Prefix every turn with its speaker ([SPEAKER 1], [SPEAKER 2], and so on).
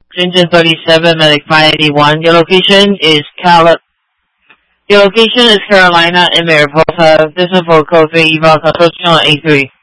[SPEAKER 1] Engine 37, Medic 581. Your location is Carolina in Mariposa. This is for code 3 eval control channel A3.